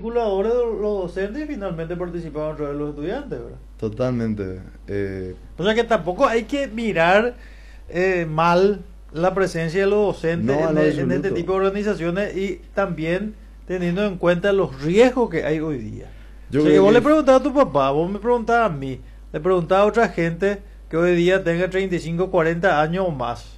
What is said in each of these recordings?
articuladores de los docentes y finalmente participaban otra vez los estudiantes, ¿verdad? Totalmente. O sea que tampoco hay que mirar mal la presencia de los docentes No, en, en en este absoluto. tipo de organizaciones y también teniendo en cuenta los riesgos que hay hoy día. Yo O sea que creo vos que le preguntabas a tu papá, vos me preguntabas a mí, le preguntabas a otra gente que hoy día tenga 35, 40 años o más.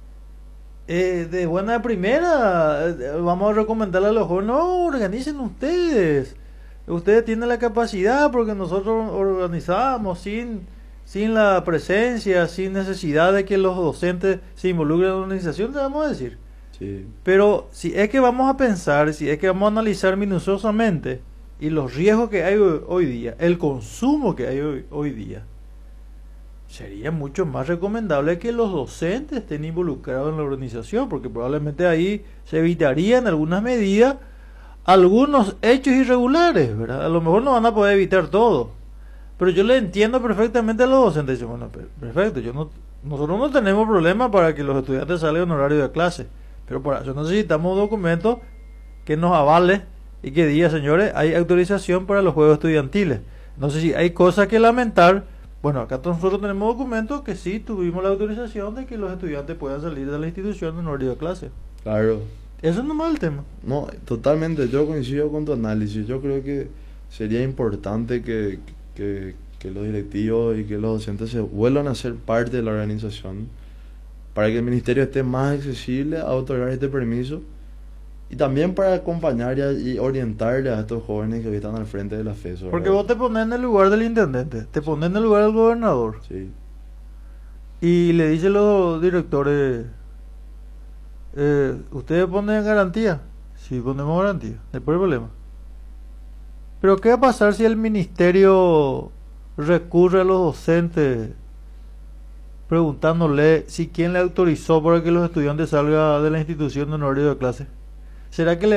De buena primera, vamos a recomendarle a los jóvenes, no, organicen ustedes. Ustedes tienen la capacidad porque nosotros organizamos sin la presencia, sin necesidad de que los docentes se involucren en la organización, le vamos a decir. sí. Pero si es que vamos a pensar, si es que vamos a analizar minuciosamente y los riesgos que hay hoy día, el consumo que hay hoy día, sería mucho más recomendable que los docentes estén involucrados en la organización, porque probablemente ahí se evitarían algunas medidas, algunos hechos irregulares, ¿verdad? A lo mejor no van a poder evitar todo, pero yo le entiendo perfectamente a los docentes. Dicen, bueno, perfecto, nosotros no tenemos problema para que los estudiantes salgan en horario de clase, pero para eso necesitamos documentos que nos avale y que diga, señores, hay autorización para los juegos estudiantiles. No sé si hay cosas que lamentar. Bueno, acá nosotros tenemos documentos que sí tuvimos la autorización de que los estudiantes puedan salir de la institución en horario de clase. Claro. Eso es nomás el tema. No, totalmente, yo coincido con tu análisis. Yo creo que sería importante que los directivos y que los docentes se vuelvan a ser parte de la organización para que el ministerio esté más accesible a otorgar este permiso y también para acompañar y orientarle a estos jóvenes que hoy están al frente de la FESO. Porque ¿verdad? vos te pones en el lugar del intendente, te pones en el lugar del gobernador Sí, y le dicen los directores, ¿ustedes ponen garantía? Sí, ponemos garantía, no hay problema. Pero ¿qué va a pasar si el ministerio recurre a los docentes preguntándole si quién le autorizó para que los estudiantes salgan de la institución en horario de clase? ¿Será que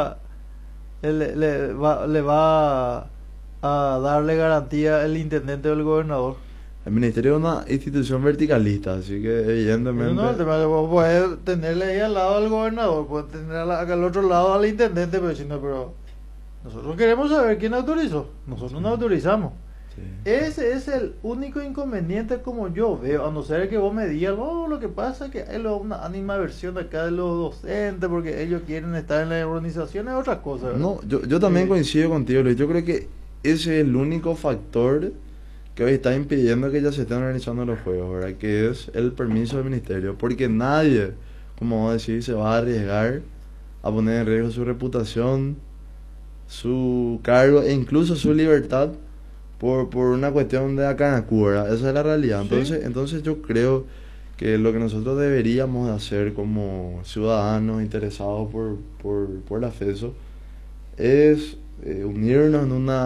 le va a darle garantía el intendente o el gobernador? el ministerio es una institución verticalista, así que Eso evidentemente... no es el tema. Vos podés tenerle ahí al lado al gobernador, puedes tener acá al otro lado al intendente, pero si no, pero nosotros queremos saber quién autorizó. Nosotros no autorizamos. Sí. Ese es el único inconveniente como yo veo, a no ser que vos me digas, oh, lo que pasa es que hay una animaversión acá de los docentes porque ellos quieren estar en la organización, es otra cosa, ¿verdad? No, yo también Sí. coincido contigo, Luis. Yo creo que ese es el único factor que hoy está impidiendo que ya se estén organizando los juegos, ¿verdad? Que es el permiso del ministerio. Porque nadie, como vos decís, se va a arriesgar a poner en riesgo su reputación, su cargo e incluso su libertad por una cuestión de acanacú, ¿verdad? Esa es la realidad. Sí. Entonces yo creo que lo que nosotros deberíamos de hacer como ciudadanos interesados por la FESO es unirnos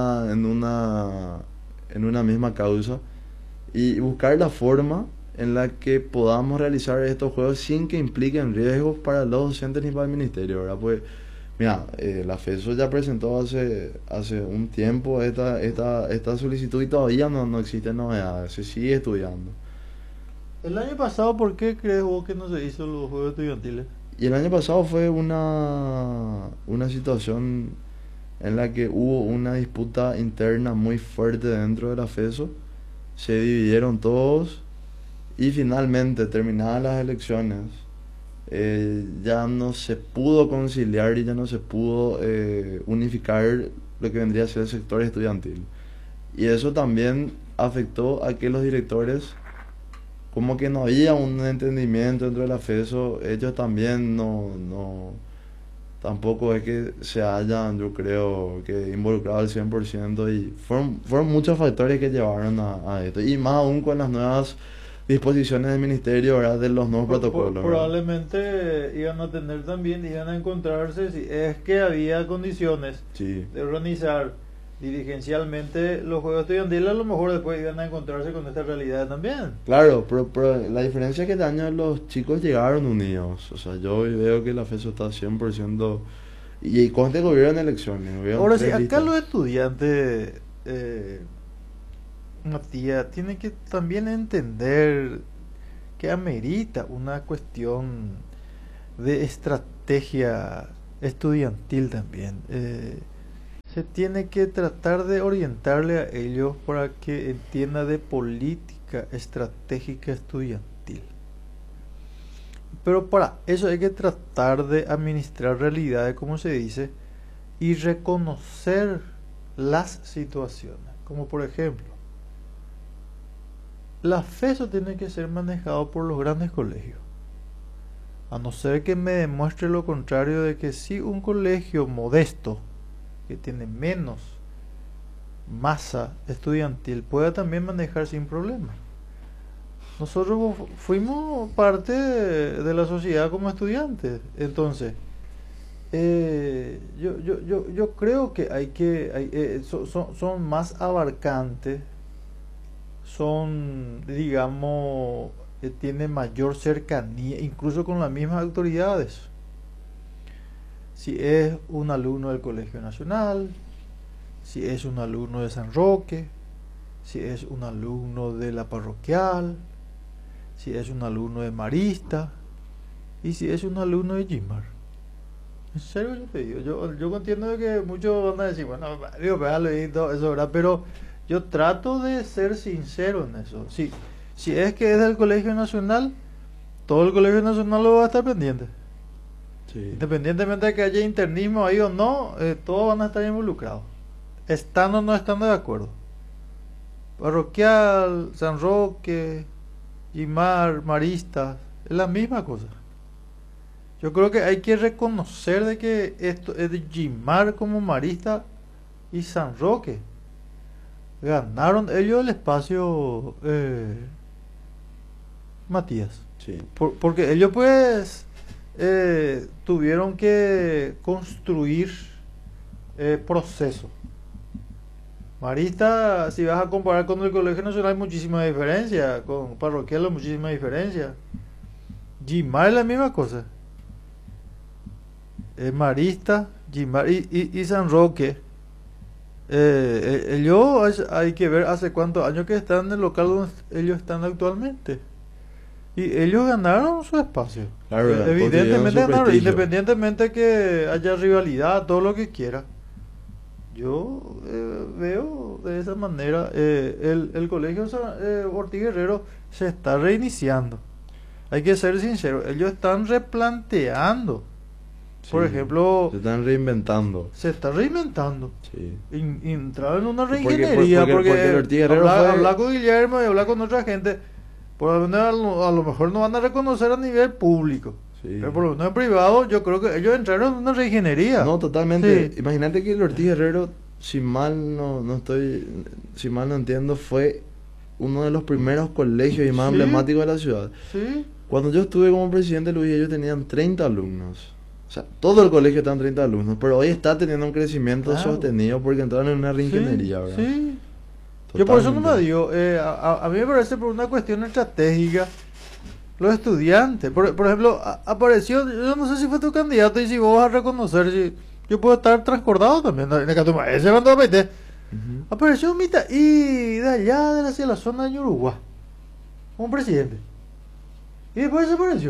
en una misma causa y buscar la forma en la que podamos realizar estos juegos sin que impliquen riesgos para los docentes ni para el ministerio, ¿verdad? Pues, mira, la FESO ya presentó hace un tiempo esta solicitud y todavía no existen novedades, se sigue estudiando. El año pasado, ¿por qué crees vos que no se hizo los juegos estudiantiles? Y el año pasado fue una situación en la que hubo una disputa interna muy fuerte dentro de la FESO, se dividieron todos y finalmente terminadas las elecciones ya no se pudo conciliar y ya no se pudo unificar lo que vendría a ser el sector estudiantil. Y eso también afectó a que los directores, como que no había un entendimiento dentro de la FESO, ellos también tampoco es que se hayan, yo creo, que involucrado al 100% y fueron muchos factores que llevaron a esto. Y más aún con las nuevas disposiciones del ministerio, ¿verdad? De los nuevos protocolos, ¿verdad? Probablemente iban a tener también, iban a encontrarse, si es que había condiciones Sí, de organizar dirigencialmente los juegos estudiantiles, a lo mejor después iban a encontrarse con esta realidad también. claro, pero la diferencia es que este año los chicos llegaron unidos. O sea, yo veo que la FESO está 100%... Y conste que hubieron elecciones, hubieron Ahora sí, tres acá listas. los estudiantes, Matías, tienen que también entender que amerita una cuestión de estrategia estudiantil también. se tiene que tratar de orientarle a ellos para que entienda de política estratégica estudiantil. Pero para eso hay que tratar de administrar realidades, como se dice, y reconocer las situaciones. Como por ejemplo, la FESO tiene que ser manejado por los grandes colegios. A no ser que me demuestre lo contrario de que si un colegio modesto, que tiene menos masa estudiantil, pueda también manejar sin problema. Nosotros fuimos parte de la sociedad como estudiantes. Entonces, yo creo que son más abarcantes, son, digamos, tienen mayor cercanía, incluso con las mismas autoridades. Si es un alumno del Colegio Nacional, si es un alumno de San Roque, si es un alumno de la parroquial, si es un alumno de Marista y si es un alumno de Jimar. En serio, yo te digo, yo entiendo de que muchos van a decir, bueno, digo, y todo eso, ¿verdad? Pero yo trato de ser sincero en eso. Si es que es del Colegio Nacional, todo el Colegio Nacional lo va a estar pendiente. Sí. Independientemente de que haya internismo ahí o no, todos van a estar involucrados, estando o no estando de acuerdo. Parroquial, San Roque, Jimar, Marista, es la misma cosa. Yo creo que hay que reconocer de que esto es de Jimar como Marista y San Roque. Ganaron ellos el espacio, Matías. Sí. Porque ellos pues tuvieron que construir proceso. Marista, si vas a comparar con el Colegio Nacional, hay muchísima diferencia. Con Parroquial hay muchísima diferencia. Jimar es la misma cosa. Marista, Jimar y San Roque. Ellos hay que ver hace cuántos años que están en el local donde ellos están actualmente. Y ellos ganaron su espacio. Claro, evidentemente ganaron, independientemente que haya rivalidad, todo lo que quiera. Yo veo de esa manera, el colegio Ortiz Guerrero se está reiniciando. Hay que ser sincero, ellos están replanteando. Sí, por ejemplo, se están reinventando. Se está reinventando. Sí. Entrar en una reingeniería, porque hablar con Guillermo y hablar con otra gente, por lo menos a lo mejor no van a reconocer a nivel público. Sí. Pero por lo menos en privado, yo creo que ellos entraron en una reingeniería. No, totalmente. Sí. Imagínate que el Ortiz Guerrero, si mal no entiendo, fue uno de los primeros colegios y más emblemáticos de la ciudad. Sí. Cuando yo estuve como presidente, Luis, ellos tenían 30 alumnos. O sea, todo el colegio está en 30 alumnos, pero hoy está teniendo un crecimiento sostenido porque entraron en una reingeniería, ¿verdad? Sí. Yo por eso no me digo, a mí me parece por una cuestión estratégica. Los estudiantes, por ejemplo, apareció, yo no sé si fue tu candidato y si vos vas a reconocer, si yo puedo estar transcordado también, ese cuando apete. Apareció un y de allá hacia la zona de Uruguay, como presidente. Y después desapareció.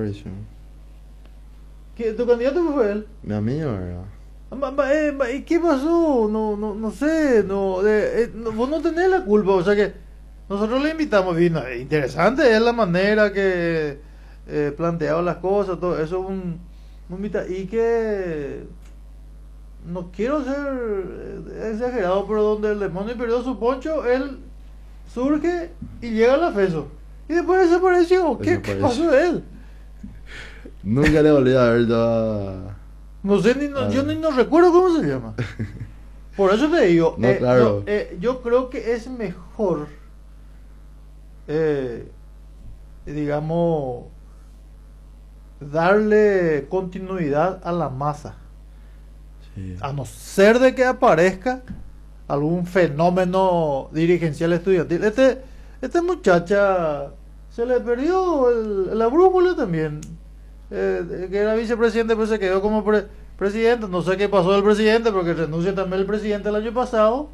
¿Tu candidato fue él? Mi amigo, ¿verdad? ¿Y qué pasó? No sé, vos no tenés la culpa, o sea que nosotros le invitamos, vino, interesante es la manera que planteaba las cosas, todo eso y que no quiero ser exagerado, pero donde el demonio perdió su poncho, él surge y llega a la FESO y después desapareció. ¿Qué pasó de él? Nunca le volví a ver yo. No sé, yo ni no recuerdo cómo se llama. Por eso te digo, claro. yo creo que es mejor, digamos, darle continuidad a la masa. Sí. A no ser de que aparezca algún fenómeno dirigencial estudiantil. Esta muchacha se le perdió la brújula también. Que era vicepresidente, pues se quedó como presidente. No sé qué pasó del presidente, porque renuncia también el presidente el año pasado.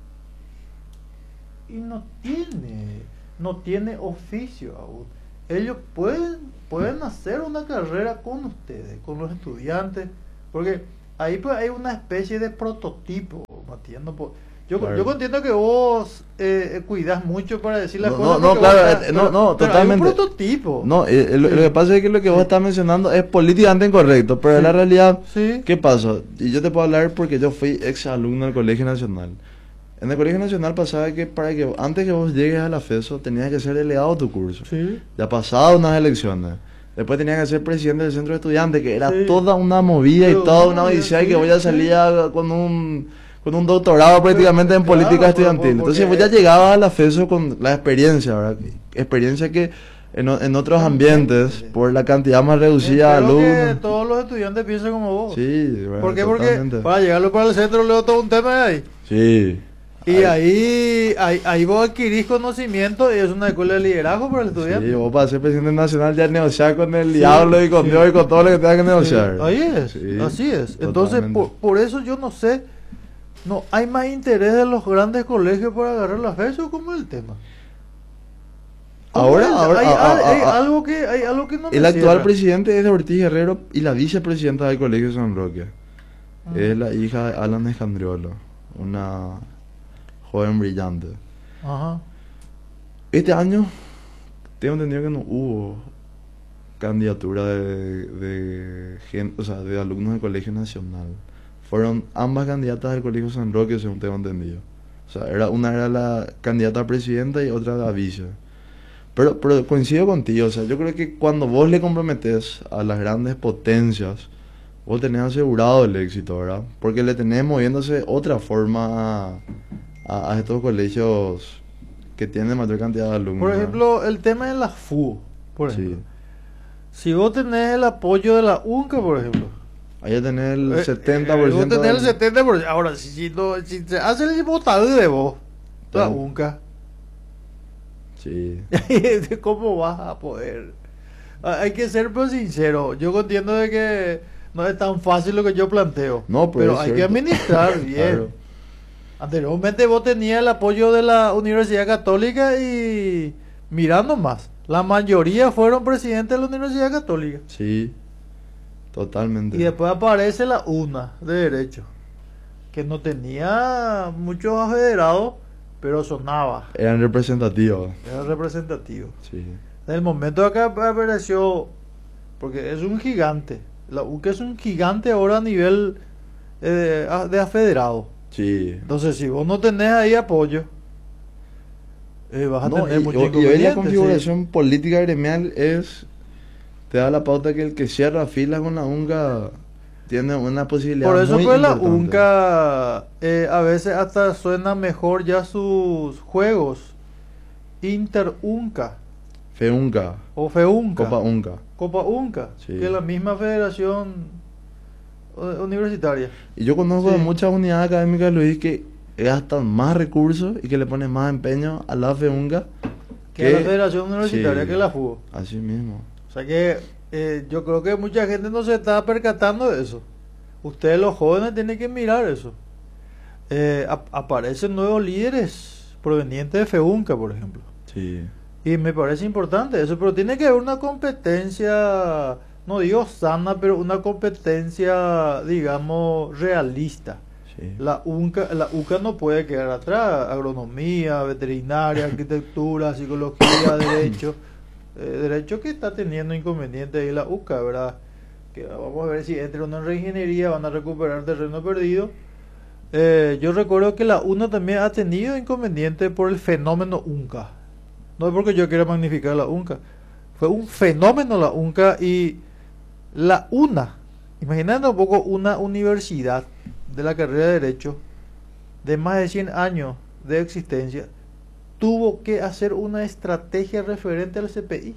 Y no tiene oficio aún. Ellos pueden hacer una carrera con ustedes, con los estudiantes, porque ahí pues hay una especie de prototipo entiendo. Claro. Yo entiendo que vos cuidás mucho para decir las No, cosas. no, porque claro, vos estás- pero totalmente. Hay un prototipo. No, lo Sí. que pasa es que lo que vos Sí. estás mencionando es políticamente incorrecto, pero Sí. la realidad, Sí. ¿qué pasa? Y yo te puedo hablar porque yo fui ex alumno del Colegio Nacional. En el Colegio Nacional pasaba que antes que vos llegues a la FESO tenías que ser delegado de tu curso. Sí. Ya pasado unas elecciones. Después tenías que ser presidente del centro de estudiantes, que era Sí. toda una movida y Pero toda no, una ya, odisea y sí, que vos ya sí. salías con un doctorado prácticamente en Claro, política estudiantil. porque- Entonces vos ya llegabas a la FESO con la experiencia, ¿verdad? Experiencia que en otros ambientes, Sí. por la cantidad más reducida de Espero que alumnos. todos los estudiantes piensen como vos. Sí, ¿verdad? ¿Por qué? Porque Totalmente. para llegarlo para el centro leo todo un tema de ahí. Sí. Y ahí vos adquirís conocimiento y es una escuela de liderazgo para el estudiante. Sí, vos para ser presidente nacional ya negociar con el diablo y con sí. Dios y con todo lo que tengas que negociar. Sí, ahí es, Sí, así es. Entonces, totalmente. por eso yo no sé, no hay más interés de los grandes colegios por agarrar la FESO como el tema. Ahora, hay algo que no me El actual cierra. presidente es de Ortiz Guerrero y la vicepresidenta del Colegio San Roque. Es la hija de Alan Escandriolo, una joven brillante. Ajá. Este año tengo entendido que no hubo candidatura de alumnos del Colegio Nacional. Fueron ambas candidatas del Colegio San Roque, según tengo entendido. O sea, una era la candidata a presidenta y otra la vice. Pero coincido contigo, o sea, yo creo que cuando vos le comprometes a las grandes potencias, vos tenés asegurado el éxito, ¿verdad? Porque le tenés moviéndose otra forma a estos colegios que tienen mayor cantidad de alumnos. Por ¿verdad? ejemplo, el tema de la FU, por Sí. ejemplo. Si vos tenés el apoyo de la UNCA, por ejemplo. Ahí ya tenés el 70%. Vos tenés el del- 70%. Ahora, si se hace el votado de vos, la Sí. UNCA, Sí. ¿cómo vas a poder? Hay que ser pues sincero. Yo entiendo de que no es tan fácil lo que yo planteo. No, pero es hay que cierto. administrar bien. Claro. Anteriormente vos tenías el apoyo de la Universidad Católica y mirando más. La mayoría fueron presidentes de la Universidad Católica. Sí. Totalmente. Y después aparece la UNA de Derecho, que no tenía muchos federados, pero sonaba, Eran representativos. era representativo. Sí. En el momento que apareció, porque es un gigante, la UCA es un gigante ahora a nivel de afederado. Sí. Entonces, si vos no tenés ahí apoyo, vas a No, tener mucho y hoy la inconveniente, configuración política gremial te da la pauta que el que cierra filas con la UNCA tiene una sí. posibilidad Por eso muy pues la importante. UNCA a veces hasta suena mejor ya sus juegos Inter-UNCA FEUNCA, o FEUNCA, Copa UNCA. Copa UNCA, Sí. que es la misma federación universitaria. Y yo conozco Sí. de muchas unidades académicas, Luis, que gastan más recursos y que le ponen más empeño a la FEUNCA Que es la federación universitaria sí, que la fútbol. así mismo. O sea que yo creo que mucha gente no se está percatando de eso. Ustedes los jóvenes tienen que mirar eso. Aparecen nuevos líderes provenientes de FEUNCA, por ejemplo. Sí. Y me parece importante eso, pero tiene que haber una competencia, no digo sana, pero una competencia, digamos, realista. Sí. La UCA no puede quedar atrás. Agronomía, veterinaria, arquitectura, psicología, derecho. Derecho que está teniendo inconvenientes ahí la UCA, ¿verdad? Que vamos a ver si entre una reingeniería van a recuperar terreno perdido. Yo recuerdo que la UNA también ha tenido inconvenientes por el fenómeno UNCA. No es porque yo quiera magnificar la UNCA. Fue un fenómeno la UNCA y la UNA. Imaginando un poco una universidad de la carrera de Derecho de más de 100 años de existencia, tuvo que hacer una estrategia referente al CPI.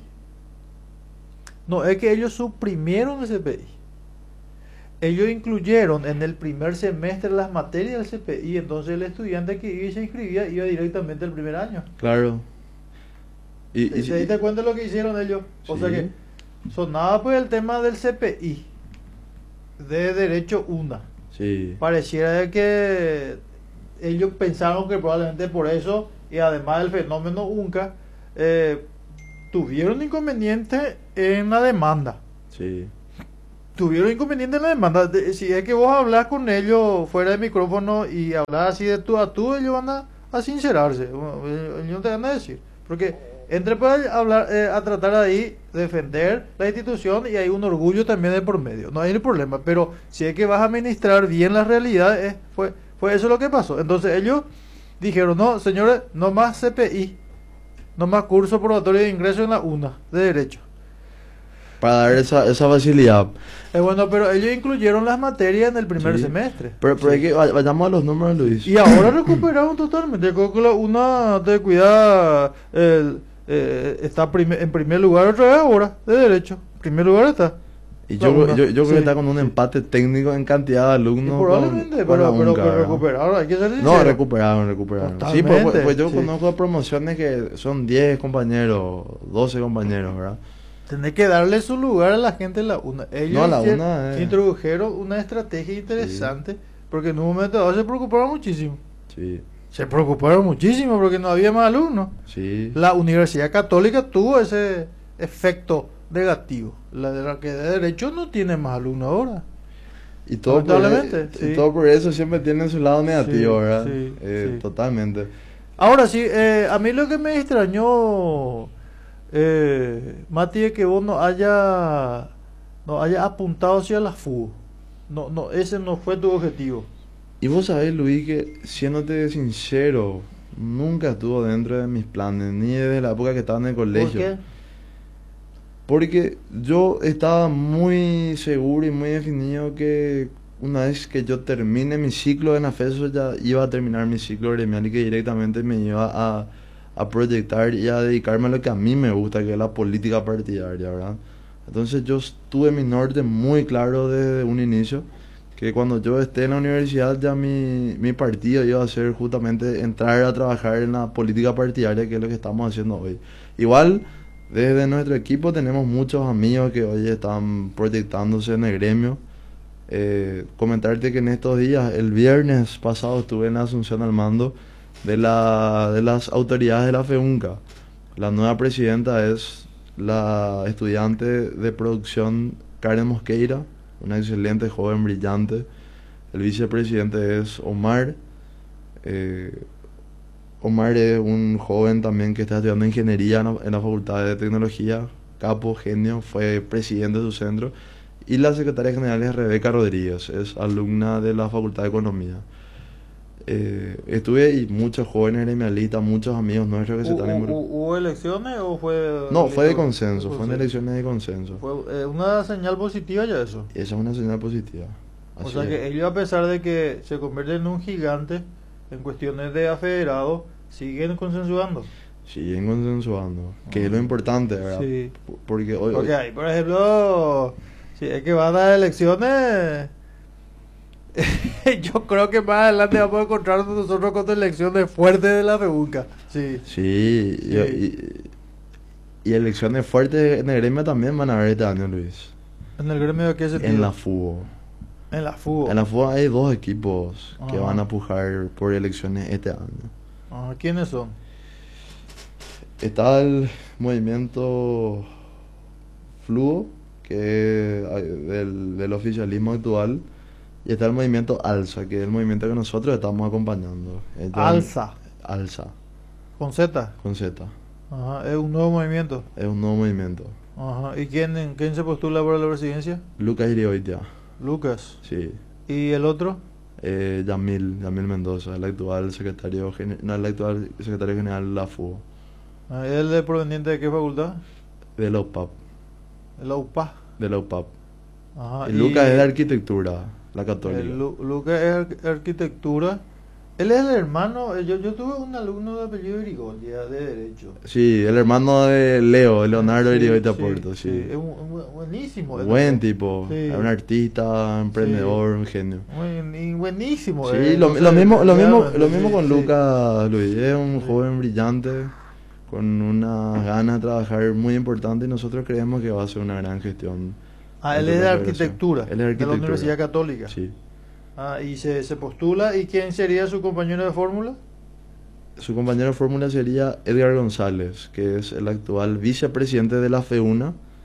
No, es que ellos suprimieron el CPI. Ellos incluyeron en el primer semestre las materias del CPI, entonces el estudiante que iba y se inscribía iba directamente al primer año. Claro. ¿Te diste cuenta de lo que hicieron ellos? O sea Sí. que sonaba pues el tema del CPI, de Derecho UNA. Sí. Pareciera de que ellos pensaron que probablemente por eso, y además del fenómeno UNCA, tuvieron inconveniente en la demanda. Sí. tuvieron inconveniente en la demanda. Si es que vos hablas con ellos fuera de micrófono y hablas así de tú a tú, ellos van a sincerarse. Ellos no te van a decir. Porque entre para hablar, a tratar ahí, defender la institución y hay un orgullo también de por medio. No hay el problema. Pero si es que vas a administrar bien la realidad, fue eso lo que pasó. Entonces ellos dijeron, no, señores, no más CPI, no más curso probatorio de ingreso en la UNA de Derecho. Para dar esa facilidad. Bueno, pero ellos incluyeron las materias en el primer Sí. semestre. Pero es que vayamos a los números, Luis. Y ahora recuperaron totalmente. Yo creo que la UNA te cuida, está en primer lugar otra vez ahora, de Derecho. En primer lugar está. Y la yo UNA. creo que Sí, está con un sí. empate técnico en cantidad de Y alumnos. probablemente, con la pero UNCA, ¿verdad? recuperaron, hay que ser No, sincero. recuperaron. Sí, Totalmente, pues yo sí. conozco promociones que son 10 compañeros, 12 compañeros, ¿verdad? Tenés que darle su lugar a la gente de la UNA. Ellos No, la UNA introdujeron una estrategia interesante, porque en un momento dado se preocuparon muchísimo. Sí, Se preocuparon muchísimo porque no había más alumnos. sí. La Universidad Católica tuvo ese efecto negativo. La que de Derecho no tiene más alumnos ahora. Y todo, Lamentablemente, sí. y todo por eso siempre tiene su lado negativo, Sí, ¿verdad? sí, sí. Totalmente. Ahora sí, a mí lo que me extrañó, Mati, es que vos no haya apuntado hacia la FU. No, ese no fue tu objetivo. Y vos sabés, Luis, que siéndote sincero, nunca estuvo dentro de mis planes, ni desde la época que estaba en el ¿Por colegio. qué? Porque yo estaba muy seguro y muy definido que una vez que yo termine mi ciclo en AFESO ya iba a terminar mi ciclo gremial y que directamente me iba a proyectar y a dedicarme a lo que a mí me gusta, que es la política partidaria, ¿verdad? Entonces yo tuve mi norte muy claro desde un inicio, que cuando yo esté en la universidad ya mi partido iba a ser justamente entrar a trabajar en la política partidaria, que es lo que estamos haciendo hoy. Igual, desde nuestro equipo tenemos muchos amigos que hoy están proyectándose en el gremio. Comentarte que en estos días, el viernes pasado estuve en la Asunción al mando de las autoridades de la FEUNCA. La nueva presidenta es la estudiante de producción Karen Mosqueira, una excelente joven brillante. El vicepresidente es Omar. Omar es un joven también que está estudiando ingeniería en la Facultad de Tecnología, capo, genio, fue presidente de su centro. Y la secretaria general es Rebeca Rodríguez, es alumna de la Facultad de Economía. Estuve y muchos jóvenes gremialistas, muchos amigos nuestros que se están involucrando. ¿Hubo elecciones o fue...? No, fue de consenso, fueron elecciones de consenso. Fue una señal positiva ya eso. Y esa es una señal positiva. O Así sea es. que ellos, a pesar de que se convierten en un gigante en cuestiones de afederado, siguen consensuando. Siguen consensuando, que es lo importante, ¿verdad? Sí. Porque hoy, Porque ahí, por ejemplo, si es que van a las elecciones, yo creo que más adelante vamos a encontrarnos nosotros con elecciones fuertes de la FEUNCA. Sí. sí, Sí. y elecciones fuertes en el gremio también van a haber este año, Luis. ¿En el gremio de qué sentido? En la FUBO. En la FUBO. En la FUBO hay dos equipos que Ajá. van a pujar por elecciones este año. Ajá, ¿quiénes son? Está el movimiento Fluo, que es del oficialismo actual, y está el movimiento Alza, que es el movimiento que nosotros estamos acompañando. Alza, Alza, con Z. con Z. Ajá, es un nuevo movimiento. Es un nuevo movimiento. Ajá, ¿y quién se postula para la presidencia? Lucas Irigoitia, Lucas. sí. ¿Y el otro? Yamil Mendoza, el actual secretario general de la FUBO, Ah, ¿él es proveniente de qué facultad? de la UPAP, De la UPA. de la UPAP. Ajá, Y Lucas es de arquitectura, la católica. Lucas es arquitectura. Él es el hermano. Yo tuve un alumno de apellido Irigoyen, de Derecho. Sí, el hermano de Leonardo Sí, Irigoyen sí, Porto, sí. Es buenísimo. Buen tipo, Sí. es un artista, emprendedor, un genio. Buenísimo. Sí, lo mismo con sí. Lucas, Luis, es un Sí. joven brillante, con unas ganas de trabajar muy importante y nosotros creemos que va a ser una gran gestión. Ah, él dentro es de la arquitectura. federación. Él es de De la arquitectura. Universidad Católica. Sí. Ah, y se postula. ¿Y quién sería su compañero de fórmula? Su compañero de fórmula sería Edgar González, que es el actual vicepresidente de la FEUNA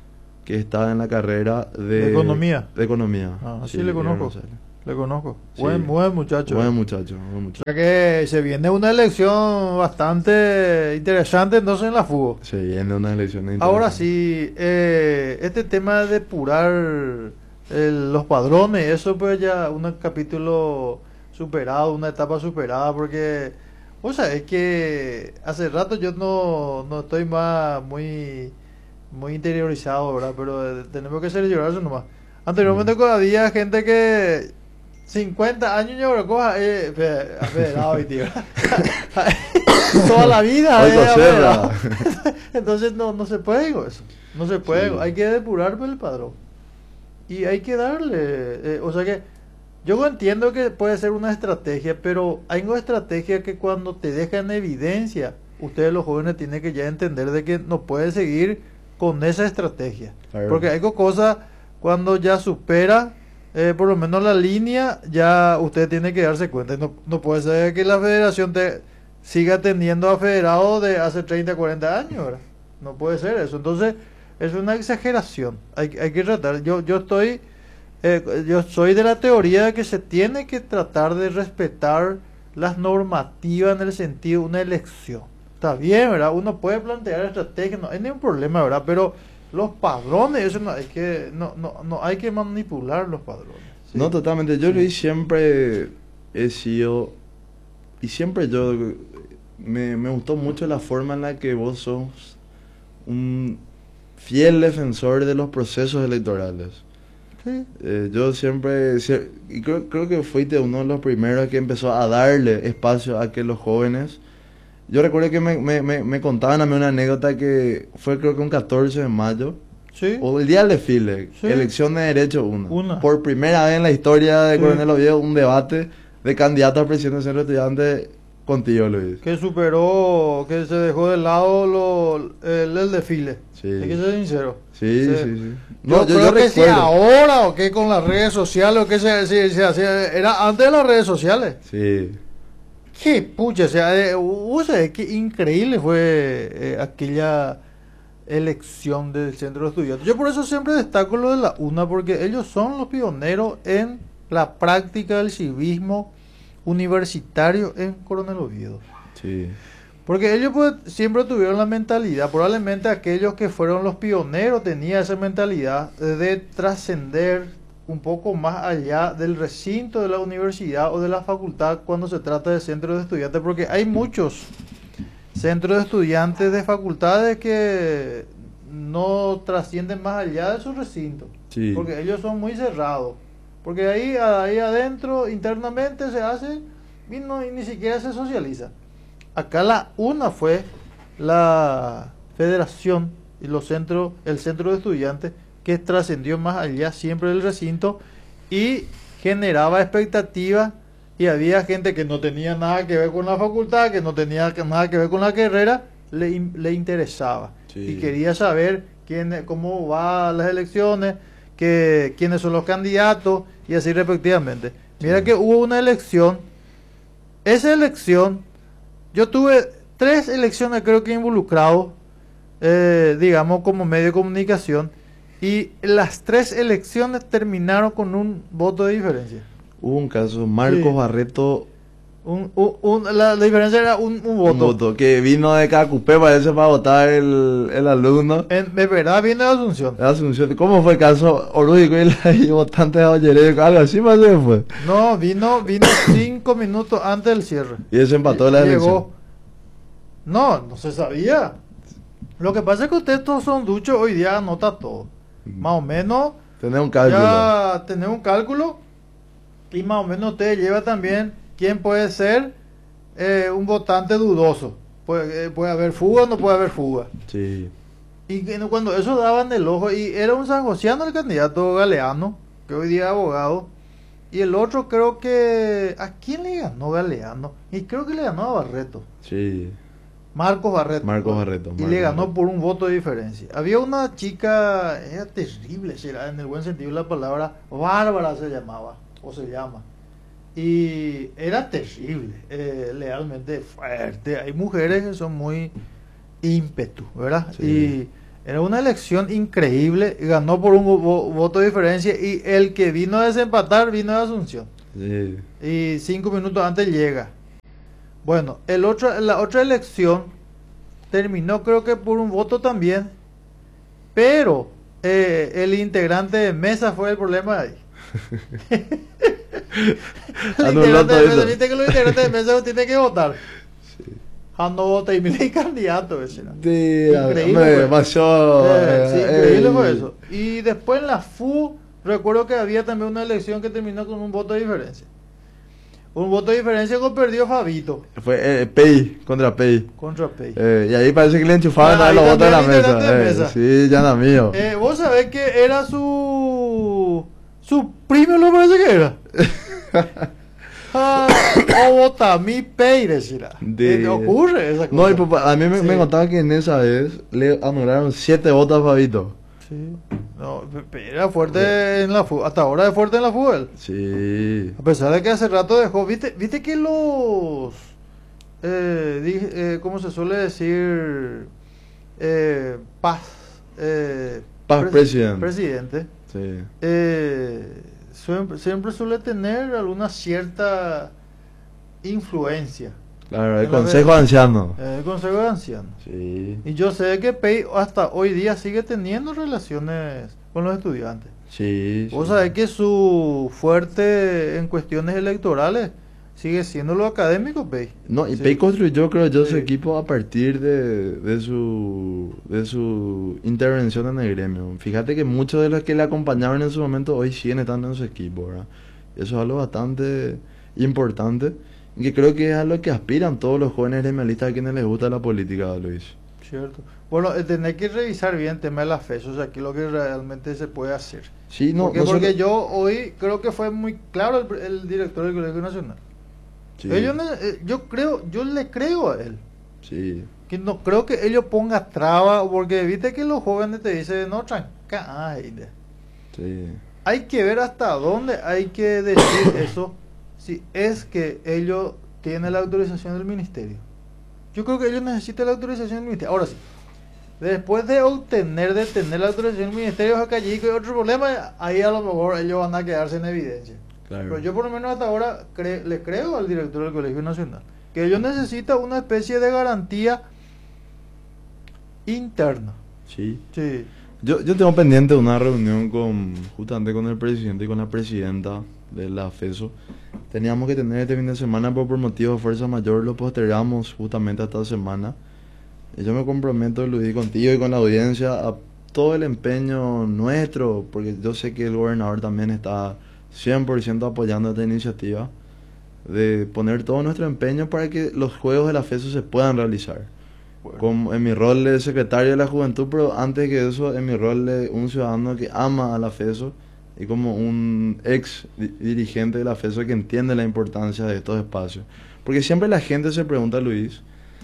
que está en la carrera ¿De economía? De economía. Ah, sí, le conozco. Le conozco. Sí. Buen muchacho. Buen muchacho, buen O muchacho. sea que se viene una elección bastante interesante entonces en la FUBO. Se viene una elección Ahora interesante. sí, este tema de depurar los padrones, eso pues ya un capítulo superado, una etapa superada, porque, o sea, es que hace rato yo no estoy más muy interiorizado, ¿verdad? Pero tenemos que cerciorarse eso nomás. Anteriormente había gente que 50 años yo creo que federado y tío. Toda la vida Hoy federado. Coserra. Entonces no se puede con eso. No se puede. Sí. Hay que depurar por el padrón. Y hay que darle. O sea que yo entiendo que puede ser una estrategia, pero hay una estrategia que cuando te deja en evidencia, ustedes los jóvenes tienen que ya entender de que no pueden seguir con esa estrategia. Claro. Porque hay cosas cuando ya supera por lo menos la línea, ya usted tiene que darse cuenta. No puede ser que la federación siga teniendo a federados de hace 30, 40 años, ¿verdad? No puede ser eso. Entonces, es una exageración. Hay que tratar. Yo soy de la teoría de que se tiene que tratar de respetar las normativas en el sentido de una elección. Está bien, ¿verdad? Uno puede plantear estrategias, no hay ningún problema, ¿verdad? Pero los padrones, eso no hay que manipular los padrones. ¿Sí? No, totalmente. Yo Luis siempre he sido, y siempre me gustó mucho la forma en la que vos sos un fiel defensor de los procesos electorales. Sí. Yo siempre, y creo que fuiste uno de los primeros que empezó a darle espacio a que los jóvenes. Yo recuerdo que me contaban a mí una anécdota que fue creo que un 14 de mayo, Sí. o el día del desfile, Sí. elección de derecho 1. Una. Por primera vez en la historia de Sí. Coronel Oviedo, un debate de candidato a presidente del centro de estudiantes contigo, Luis. Que superó, que se dejó de lado el desfile. Sí. Hay que ser sincero. Sí, Sí. sí, sí. Yo creo que si recuerdo. ahora o que con las redes sociales o que se hacía, era antes de las redes sociales. Sí. Qué pucha, o sea, qué increíble fue aquella elección del centro de estudiantes. Yo por eso siempre destaco lo de la UNA, porque ellos son los pioneros en la práctica del civismo universitario en Coronel Oviedo. Sí. Porque ellos pues, siempre tuvieron la mentalidad, probablemente aquellos que fueron los pioneros tenían esa mentalidad de trascender un poco más allá del recinto de la universidad o de la facultad cuando se trata de centros de estudiantes, porque hay muchos centros de estudiantes de facultades que no trascienden más allá de su recinto, Sí. porque ellos son muy cerrados, porque ahí adentro internamente se hace y ni siquiera se socializa. Acá la UNA fue la federación y el centro de estudiantes que trascendió más allá siempre del recinto y generaba expectativas, y había gente que no tenía nada que ver con la facultad, que no tenía nada que ver con la carrera, le interesaba. Sí. Y quería saber cómo van las elecciones, quiénes son los candidatos y así respectivamente. Mira Sí. que hubo una elección, esa elección, yo tuve 3 elecciones creo que involucrado, digamos como medio de comunicación, y las 3 elecciones terminaron con un voto de diferencia. Hubo un caso, Marcos Sí. Barreto, La diferencia era un un voto. voto, que vino de Cacupé, parece, para votar el alumno. De verdad viene de Asunción. De Asunción. ¿Cómo fue el caso Orúdico y votantes de Olleré? Algo así más se fue. No, vino 5 minutos antes del cierre. Y eso empató la elección. Llegó. No se sabía. Lo que pasa es que ustedes todos son duchos, hoy día anota todo. Más o menos Tenés un cálculo. ya tenés un cálculo y más o menos usted lleva también quién puede ser un votante dudoso. Puede haber fuga o no puede haber fuga. Sí. Y cuando eso daban el ojo, y era un sanjosiano el candidato Galeano, que hoy día es abogado, y el otro creo que... ¿A quién le ganó Galeano? Y creo que le ganó a Barreto. Sí. Marcos Barreto. Marcos Barreto. Y Marcos le ganó Barreto. por un voto de diferencia. Había una chica, era terrible, será en el buen sentido de la palabra, Bárbara se llamaba, o se llama. Y era terrible, realmente fuerte. Hay mujeres que son muy ímpetu, ¿verdad? Sí. Era una elección increíble, ganó por un voto de diferencia y el que vino a desempatar vino de Asunción. Sí. Y 5 minutos antes llega. Bueno, la otra elección terminó creo que por un voto también, pero el integrante de mesa fue el problema ahí. El Anuló integrante de mesa, todito. viste que los integrantes de mesa tienen que votar. Sí. No vota y mil candidato ese era. Sí, Increíble hombre, fue. demasiado. Sí, increíble fue eso. Y después en la FU, recuerdo que había también una elección que terminó con un voto de diferencia. Un voto de diferencia que perdió Fabito Fue Pei contra Pei. contra Pei. Y ahí parece que le enchufaban a Ahí los votos en la también el integrante de mesa. mesa. Sí, ya no mío. Vos sabés que era su primo, lo parece que era. O vota mi Pei, decirá. Ocurre esa cosa. No, y papá, a mí me, Sí. me contaba que en esa vez le anularon 7 votos a Fabito. Sí. No, era fuerte en la FU. Hasta ahora es fuerte en la fútbol. Sí. A pesar de que hace rato dejó, viste que ¿cómo se suele decir? Paz. Paz presidente. Presidente. Sí. Siempre suele tener alguna cierta influencia. Claro, el En la Consejo vez- Anciano. El Consejo de Ancianos. Sí. Y yo sé que Pei hasta hoy día sigue teniendo relaciones con los estudiantes. Sí. Vos sí. sabés que su fuerte en cuestiones electorales sigue siendo lo académico, Pei. No, y Sí. Pei construyó, creo yo, su Sí. equipo a partir de su intervención en el gremio. Fíjate que muchos de los que le acompañaban en su momento hoy siguen estando en su equipo, ¿verdad? Eso es algo bastante importante y que creo que es a lo que aspiran todos los jóvenes gremialistas a quienes les gusta la política, Luis. Cierto. Bueno, tenés que revisar bien el tema de la FES, o sea, qué es lo que realmente se puede hacer. Sí, no, porque, no porque solo- yo hoy creo que fue muy claro el director del Colegio Nacional. Sí, Yo le creo a él. sí, Que no creo que ellos ponga traba, porque viste que los jóvenes te dicen, no, tranca, ay, sí. hay que ver hasta dónde hay que decir eso, si es que ellos tienen la autorización del ministerio. Yo creo que ellos necesitan la autorización del ministerio. Ahora sí, después de tener la autorización del ministerio de Jacallico y otro problema, ahí a lo mejor ellos van a quedarse en evidencia. Claro. Pero yo por lo menos hasta ahora le creo al director del Colegio Nacional que ellos necesitan una especie de garantía interna. Sí. Sí. Yo tengo pendiente una reunión justamente con el presidente y con la presidenta de la FESO. Teníamos que tener este fin de semana, pero por motivos de fuerza mayor lo postergamos justamente a esta semana. Y yo me comprometo, Luis, contigo y con la audiencia a todo el empeño nuestro, porque yo sé que el gobernador también está 100% apoyando esta iniciativa, de poner todo nuestro empeño para que los juegos de la FESO se puedan realizar. Bueno. En mi rol de secretario de la juventud, pero antes que eso, en mi rol de un ciudadano que ama a la FESO y como un ex dirigente de la FESO que entiende la importancia de estos espacios. Porque siempre la gente se pregunta, Luis,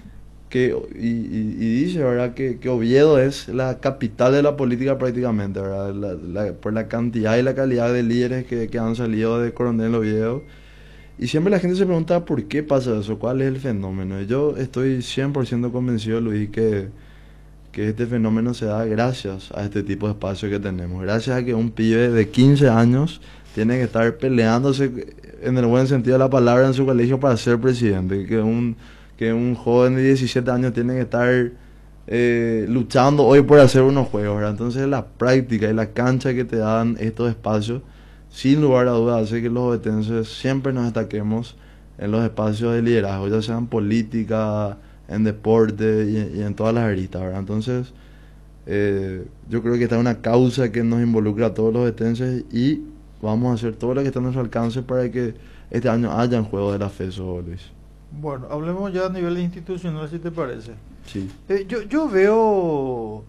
y dice, ¿verdad?, que Oviedo es la capital de la política prácticamente, ¿verdad? Por la cantidad y la calidad de líderes que han salido de Coronel Oviedo. Y siempre la gente se pregunta por qué pasa eso, cuál es el fenómeno. Y yo estoy 100% convencido, Luis, que este fenómeno se da gracias a este tipo de espacios que tenemos. Gracias a que un pibe de 15 años tiene que estar peleándose, en el buen sentido de la palabra, en su colegio para ser presidente. Que un joven de 17 años tiene que estar luchando hoy por hacer unos juegos, ¿verdad? Entonces la práctica y la cancha que te dan estos espacios, sin lugar a dudas, hace que los ovetenses siempre nos destaquemos en los espacios de liderazgo, ya sea en política, en deporte y en todas las aristas, ¿verdad? Entonces, yo creo que esta es una causa que nos involucra a todos los ovetenses y vamos a hacer todo lo que está a nuestro alcance para que este año hayan juegos de la FESO, Luis. Bueno, hablemos ya a nivel institucional, si te parece. Sí. Yo veo,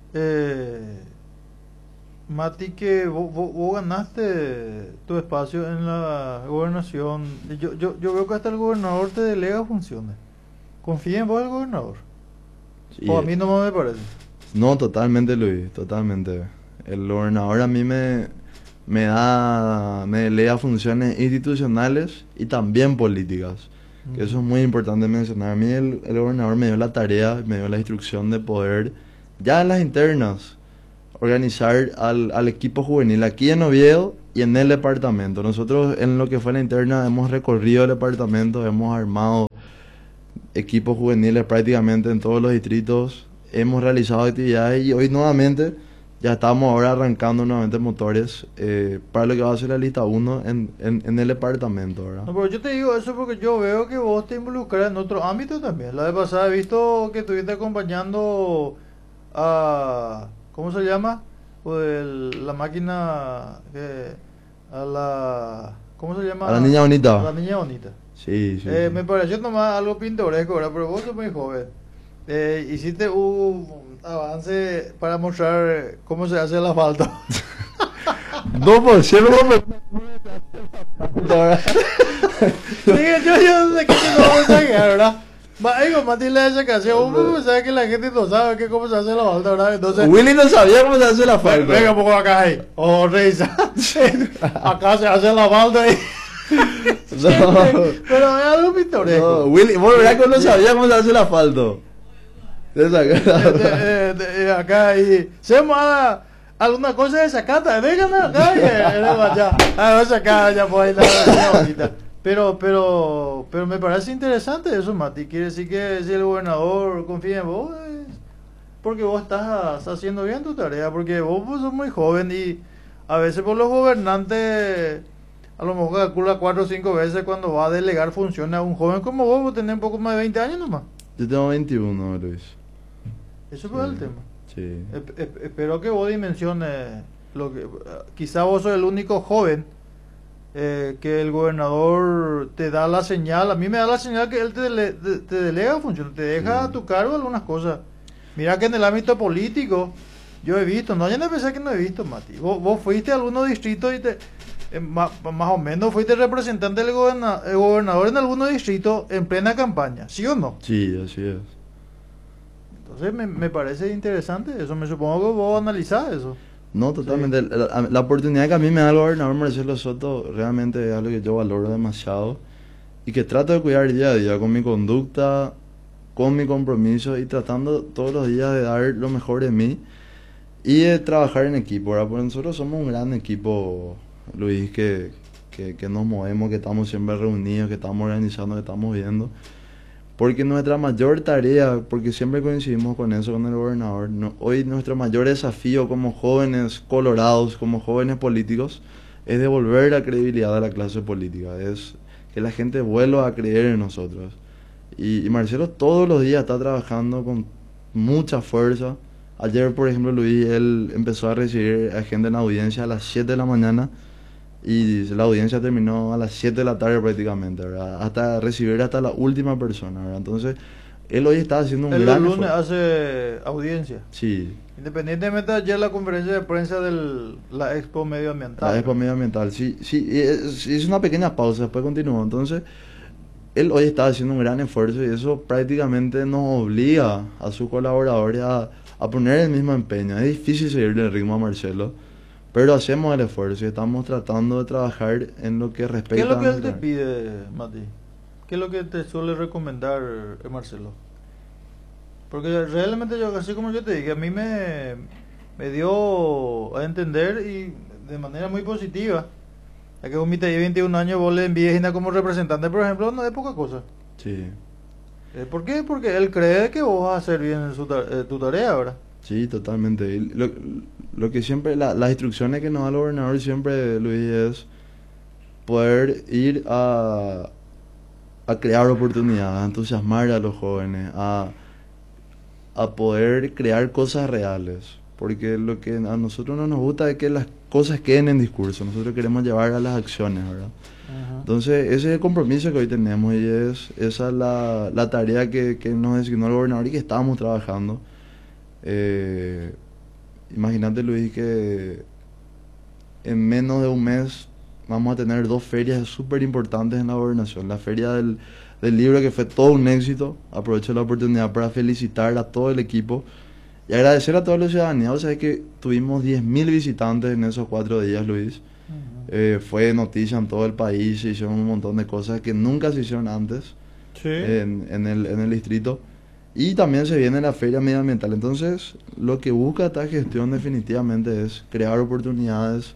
Mati, que vos ganaste tu espacio en la gobernación. Yo veo que hasta el gobernador te delega funciones. ¿Confía en vos el gobernador? Sí. O a mí no me parece. No, totalmente, Luis, totalmente. El gobernador a mí me delega funciones institucionales y también políticas. Que eso es muy importante mencionar. A mí el gobernador me dio la tarea, me dio la instrucción de poder ya en las internas, organizar al equipo juvenil aquí en Oviedo y en el departamento. Nosotros en lo que fue la interna hemos recorrido el departamento, hemos armado equipos juveniles prácticamente en todos los distritos, hemos realizado actividades y hoy nuevamente ya estamos ahora arrancando nuevamente motores para lo que va a ser la lista 1 en el departamento, ¿verdad? No, pero yo te digo eso porque yo veo que vos te involucras en otro ámbito también. La vez pasada he visto que estuviste acompañando a... ¿Cómo se llama? La máquina a la... ¿Cómo se llama? A la niña bonita. A la niña bonita. Sí, sí, sí. Me pareció nomás algo pintoresco, ¿verdad? Pero vos sos muy joven. Hiciste un avance para mostrar cómo se hace el asfalto. No, pues siempre Dije, yo no sé qué te lo vamos a sacar, ¿verdad? Digo, Mati le hace canción, uno pensaba que la gente no sabe que cómo se hace el asfalto, ¿verdad? Entonces, Willy no sabía cómo se hace el asfalto. venga, pongo acá ahí. Oh, risa. Acá se hace el asfalto ahí. No. Pero es algo pintoresco. No, Willy, vos verdad que no sabía cómo se hace el asfalto. Acá y se llama alguna cosa de sacata, déjame acá ya sacar ya por ahí la bonita. Pero me parece interesante eso, Mati. Quiere decir que si el gobernador confía en vos, porque vos estás haciendo bien tu tarea, porque vos sos muy joven y a veces por los gobernantes a lo mejor calcula 4 o 5 veces cuando va a delegar funciones a un joven como vos tenés un poco más de 20 años nomás. Yo tengo 21, Luis. Eso fue el tema. Sí. Espero que vos dimensiones lo que quizá vos sos el único joven que el gobernador te da la señal. A mí me da la señal que él te delega funciones, te deja a tu cargo algunas cosas. Mira que en el ámbito político yo he visto, no hay que pensar que no he visto, Mati. Vos fuiste a algunos distritos y más o menos fuiste representante del gobernador en algunos distritos en plena campaña, ¿sí o no? Sí, así es. Entonces me parece interesante eso, me supongo que vos analizás eso. No, totalmente. Sí. La oportunidad que a mí me da el gobernador Marcelo Soto realmente es algo que yo valoro demasiado y que trato de cuidar día a día con mi conducta, con mi compromiso y tratando todos los días de dar lo mejor de mí y de trabajar en equipo, ¿verdad? Porque nosotros somos un gran equipo, Luis, que nos movemos, que estamos siempre reunidos, que estamos organizando, que estamos viendo. Porque nuestra mayor tarea, porque siempre coincidimos con eso, con el gobernador, hoy nuestro mayor desafío como jóvenes colorados, como jóvenes políticos, es devolver la credibilidad a la clase política, es que la gente vuelva a creer en nosotros. Y Marcelo todos los días está trabajando con mucha fuerza. Ayer, por ejemplo, Luis, él empezó a recibir a gente en audiencia a las 7 de la mañana y la audiencia terminó a las 7 de la tarde prácticamente, ¿verdad? Hasta recibir hasta la última persona, ¿verdad? Entonces, él hoy está haciendo un gran esfuerzo. El lunes hace audiencia. Sí. Independientemente de ayer la conferencia de prensa de la Expo Medioambiental. La Expo Medioambiental, sí. Hizo una pequeña pausa, después continuó. Entonces, él hoy está haciendo un gran esfuerzo y eso prácticamente nos obliga a sus colaboradores a poner el mismo empeño. Es difícil seguirle el ritmo a Marcelo, pero hacemos el esfuerzo y estamos tratando de trabajar en lo que respecta. ¿Qué es lo que él te pide, Mati? ¿Qué es lo que te suele recomendar Marcelo? Porque realmente yo, así como yo te dije, a mí me dio a entender y de manera muy positiva. Ya que vos mi 21 años vos le envíes como representante, por ejemplo, no es poca cosa. Sí. ¿Por qué? Porque él cree que vos vas a hacer bien tu tarea, ¿verdad? Sí, totalmente. Lo que siempre, las instrucciones que nos da el gobernador siempre, Luis, es poder ir a crear oportunidades, a entusiasmar a los jóvenes, a poder crear cosas reales. Porque lo que a nosotros no nos gusta es que las cosas queden en discurso, nosotros queremos llevar a las acciones, ¿verdad? Uh-huh. Entonces, ese es el compromiso que hoy tenemos y esa es la tarea que nos designó el gobernador y que estábamos trabajando. Imagínate, Luis, que en menos de un mes vamos a tener 2 ferias súper importantes en la gobernación. La feria del libro, que fue todo un éxito. Aprovecho la oportunidad para felicitar a todo el equipo y agradecer a toda la ciudadanía. O sea, que tuvimos 10.000 visitantes en esos 4 días, Luis. Uh-huh. Fue noticia en todo el país, se hicieron un montón de cosas que nunca se hicieron antes. Sí. En el distrito. Y también se viene la feria medioambiental. Entonces, lo que busca esta gestión definitivamente es crear oportunidades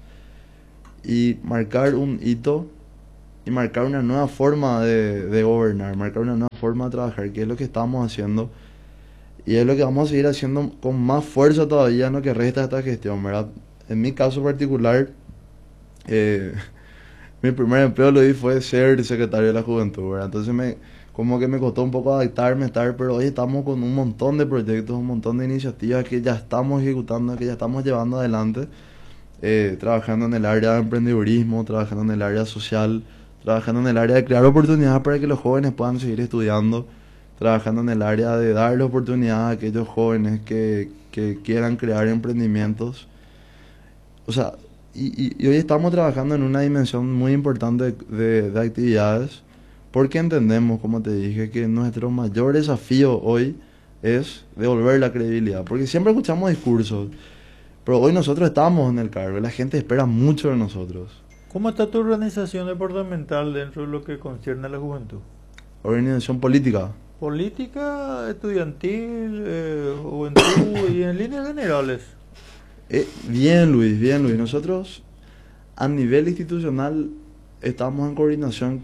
y marcar un hito y marcar una nueva forma de gobernar, marcar una nueva forma de trabajar, que es lo que estamos haciendo y es lo que vamos a seguir haciendo con más fuerza todavía en lo que resta de esta gestión, ¿verdad? En mi caso particular, eh, mi primer empleo lo di fue ser secretario de la juventud, ¿verdad? Entonces como que me costó un poco adaptarme, pero hoy estamos con un montón de proyectos, un montón de iniciativas que ya estamos ejecutando, que ya estamos llevando adelante, trabajando en el área de emprendedurismo, trabajando en el área social, trabajando en el área de crear oportunidades para que los jóvenes puedan seguir estudiando, trabajando en el área de darle oportunidad a aquellos jóvenes que quieran crear emprendimientos. O sea, y hoy estamos trabajando en una dimensión muy importante de actividades, porque entendemos, como te dije, que nuestro mayor desafío hoy es devolver la credibilidad. Porque siempre escuchamos discursos, pero hoy nosotros estamos en el cargo, la gente espera mucho de nosotros. ¿Cómo está tu organización departamental dentro de lo que concierne a la juventud? Organización política. Política, estudiantil, juventud y en líneas generales. Bien, Luis, bien, Luis. Nosotros, a nivel institucional, estamos en coordinación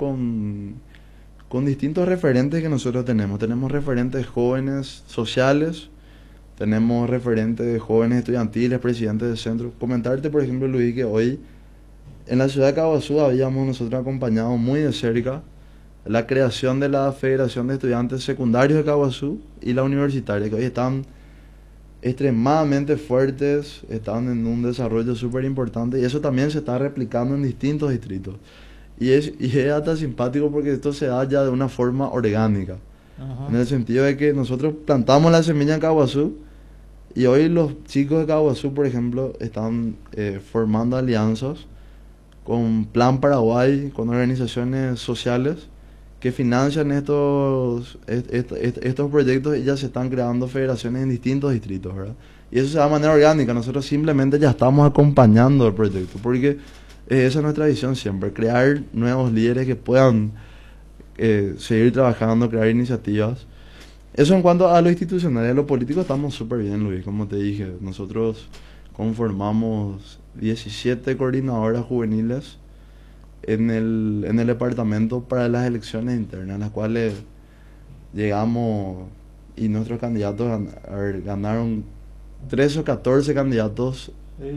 con distintos referentes que nosotros tenemos. Tenemos referentes jóvenes sociales, tenemos referentes jóvenes estudiantiles, presidentes de centro. Comentarte, por ejemplo, Luis, que hoy en la ciudad de Caguazú habíamos nosotros acompañado muy de cerca la creación de la Federación de Estudiantes Secundarios de Caguazú y la universitaria, que hoy están extremadamente fuertes, están en un desarrollo súper importante y eso también se está replicando en distintos distritos. Y es hasta simpático porque esto se da ya de una forma orgánica. Ajá. En el sentido de que nosotros plantamos la semilla en Caguazú y hoy los chicos de Caguazú, por ejemplo, están formando alianzas con Plan Paraguay, con organizaciones sociales que financian estos proyectos y ya se están creando federaciones en distintos distritos, ¿verdad? Y eso se da de manera orgánica, nosotros simplemente ya estamos acompañando el proyecto, porque esa es nuestra visión siempre, crear nuevos líderes que puedan seguir trabajando, crear iniciativas. Eso en cuanto a lo institucional y a lo político estamos súper bien, Luis, como te dije, nosotros conformamos 17 coordinadoras juveniles en el departamento para las elecciones internas, las cuales llegamos y nuestros candidatos ganaron 13 o 14 candidatos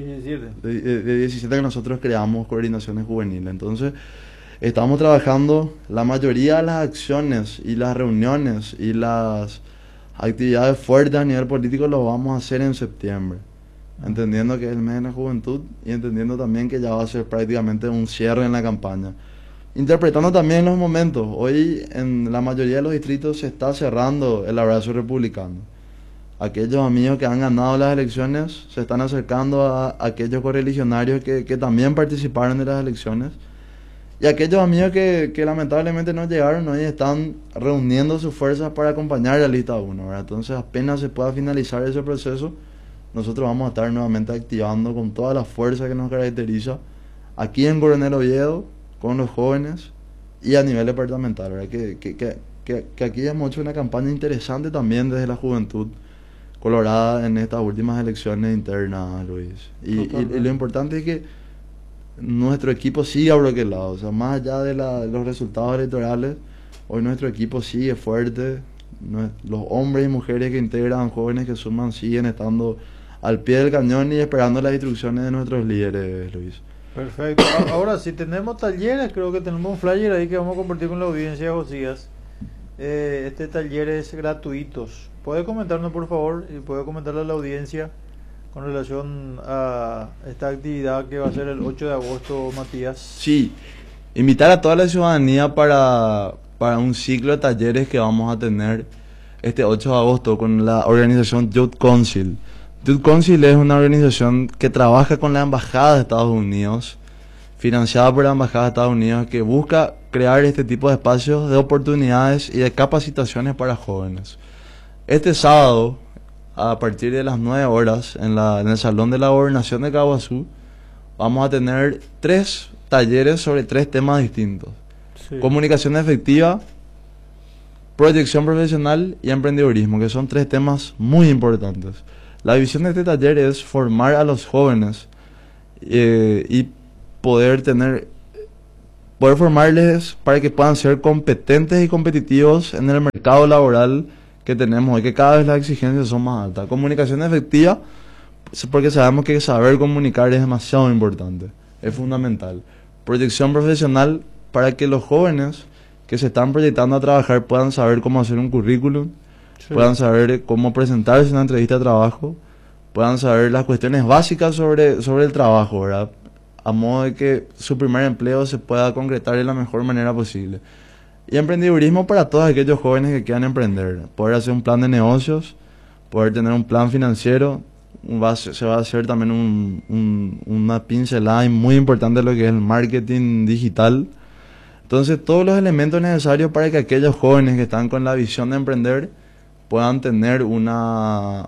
de 17 que nosotros creamos coordinaciones juveniles. Entonces estamos trabajando, la mayoría de las acciones y las reuniones y las actividades fuertes a nivel político lo vamos a hacer en septiembre, entendiendo que es el mes de la juventud y entendiendo también que ya va a ser prácticamente un cierre en la campaña. Interpretando también los momentos, hoy en la mayoría de los distritos se está cerrando el abrazo republicano. Aquellos amigos que han ganado las elecciones se están acercando a aquellos correligionarios que también participaron de las elecciones. Y aquellos amigos que lamentablemente no llegaron, hoy están reuniendo sus fuerzas para acompañar a la lista 1, ¿verdad? Entonces apenas se pueda finalizar ese proceso, nosotros vamos a estar nuevamente activando con toda la fuerza que nos caracteriza aquí en Coronel Oviedo, con los jóvenes y a nivel departamental, ¿verdad? Que aquí hemos hecho una campaña interesante también desde la juventud colorada en estas últimas elecciones internas, Luis. Y lo importante es que nuestro equipo sigue abroquelado, o sea, más allá de los resultados electorales, hoy nuestro equipo sigue fuerte, los hombres y mujeres que integran, jóvenes que suman, siguen estando al pie del cañón y esperando las instrucciones de nuestros líderes, Luis. Perfecto. Ahora, si tenemos talleres, creo que tenemos un flyer ahí que vamos a compartir con la audiencia, Josías. Este taller es gratuitos. ¿Puede comentarnos, por favor, y puede comentarle a la audiencia con relación a esta actividad que va a ser el 8 de agosto, Matías? Sí, invitar a toda la ciudadanía para un ciclo de talleres que vamos a tener este 8 de agosto con la organización Youth Council. Youth Council es una organización que trabaja con la Embajada de Estados Unidos, financiada por la Embajada de Estados Unidos, que busca crear este tipo de espacios de oportunidades y de capacitaciones para jóvenes. Este sábado, a partir de las 9 horas, en el Salón de la Gobernación de Caguazú, vamos a tener 3 talleres sobre 3 temas distintos. Sí. Comunicación efectiva, proyección profesional y emprendedurismo, que son 3 temas muy importantes. La visión de este taller es formar a los jóvenes y poder formarles para que puedan ser competentes y competitivos en el mercado laboral que tenemos y que cada vez las exigencias son más altas. Comunicación efectiva, porque sabemos que saber comunicar es demasiado importante, es fundamental. Proyección profesional, para que los jóvenes que se están proyectando a trabajar puedan saber cómo hacer un currículum, sí, puedan saber cómo presentarse en una entrevista de trabajo, puedan saber las cuestiones básicas sobre el trabajo, ¿verdad? A modo de que su primer empleo se pueda concretar de la mejor manera posible. Y emprendedurismo para todos aquellos jóvenes que quieran emprender, poder hacer un plan de negocios, poder tener un plan financiero, se va a hacer también una pincelada muy importante de lo que es el marketing digital. Entonces, todos los elementos necesarios para que aquellos jóvenes que están con la visión de emprender puedan tener una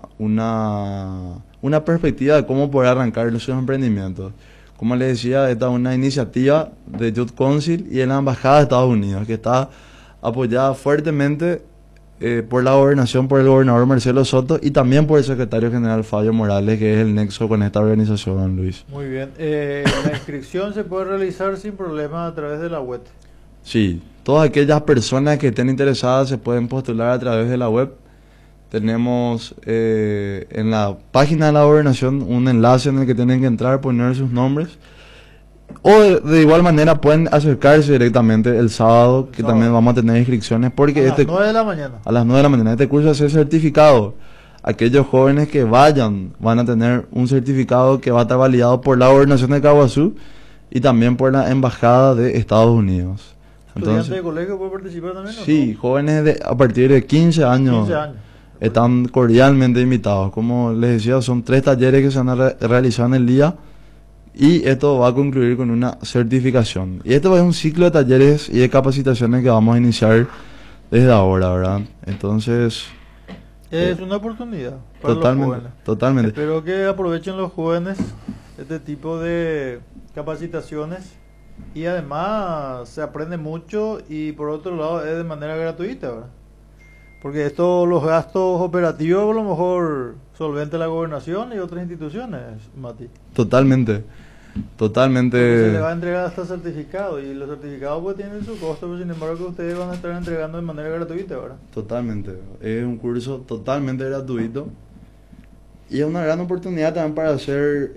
perspectiva de cómo poder arrancar sus emprendimientos. Como les decía, esta es una iniciativa de Youth Council y de la Embajada de Estados Unidos, que está apoyada fuertemente por la gobernación, por el gobernador Marcelo Soto y también por el secretario general Fabio Morales, que es el nexo con esta organización, Luis. Muy bien. La inscripción se puede realizar sin problema a través de la web. Sí, todas aquellas personas que estén interesadas se pueden postular a través de la web. Tenemos en la página de la gobernación un enlace en el que tienen que entrar, poner sus nombres. O de igual manera pueden acercarse directamente el sábado, que también vamos a tener inscripciones. Porque a las 9 de la mañana. A las 9 de la mañana. Este curso va a ser certificado. Aquellos jóvenes que vayan van a tener un certificado que va a estar validado por la gobernación de Caguazú y también por la embajada de Estados Unidos. ¿Estudiantes de colegio pueden participar también? Sí, no? Jóvenes a partir de 15 años. 15 años. Están cordialmente invitados. Como les decía, son 3 talleres que se van a realizar en el día y esto va a concluir con una certificación. Y esto es un ciclo de talleres y de capacitaciones que vamos a iniciar desde ahora, ¿verdad? Entonces... es una oportunidad para totalmente, los jóvenes. Totalmente. Espero que aprovechen los jóvenes este tipo de capacitaciones y además se aprende mucho y por otro lado es de manera gratuita, ¿verdad? Porque los gastos operativos a lo mejor solvente la gobernación y otras instituciones, Mati. Totalmente. Porque se le va a entregar hasta certificado y los certificados pues tienen su costo, pero sin embargo que ustedes van a estar entregando de manera gratuita, ¿verdad? Totalmente. Es un curso totalmente gratuito y es una gran oportunidad también para hacer